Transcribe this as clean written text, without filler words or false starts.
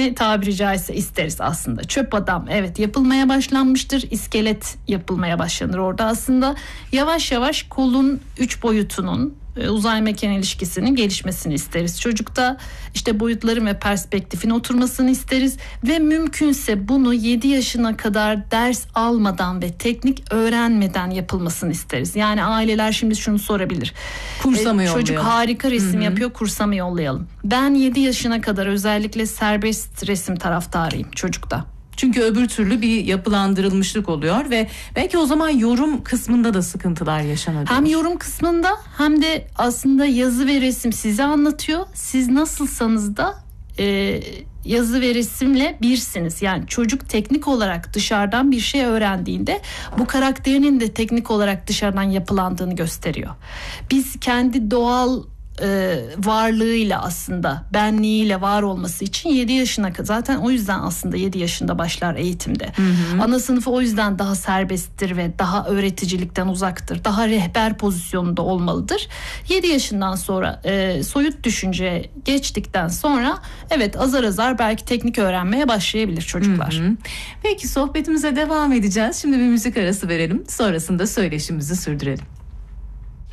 resmi tabiri caizse isteriz aslında. Çöp adam evet yapılmaya başlanmıştır. İskelet yapılmaya başlanır orada aslında. Yavaş yavaş kolun 3 boyutunun uzay mekan ilişkisinin gelişmesini isteriz. Çocukta işte boyutların ve perspektifin oturmasını isteriz ve mümkünse bunu 7 yaşına kadar ders almadan ve teknik öğrenmeden yapılmasını isteriz. Yani aileler şimdi şunu sorabilir. Kursa mı yollayalım? Çocuk harika resim yapıyor, kursa mı yollayalım? Ben 7 yaşına kadar özellikle serbest resim taraftarıyım çocukta. Çünkü öbür türlü bir yapılandırılmışlık oluyor ve belki o zaman yorum kısmında da sıkıntılar yaşanabilir. Hem yorum kısmında hem de aslında yazı ve resim size anlatıyor. Siz nasılsanız da yazı ve resimle birsiniz. Yani çocuk teknik olarak dışarıdan bir şey öğrendiğinde bu karakterinin de teknik olarak dışarıdan yapılandığını gösteriyor. Biz kendi doğal varlığıyla aslında benliğiyle var olması için 7 yaşına kadar zaten o yüzden aslında 7 yaşında başlar eğitimde. Ana sınıfı o yüzden daha serbesttir ve daha öğreticilikten uzaktır. Daha rehber pozisyonunda olmalıdır. 7 yaşından sonra soyut düşünce geçtikten sonra evet azar azar belki teknik öğrenmeye başlayabilir çocuklar. Peki sohbetimize devam edeceğiz. Şimdi bir müzik arası verelim. Sonrasında söyleşimizi sürdürelim.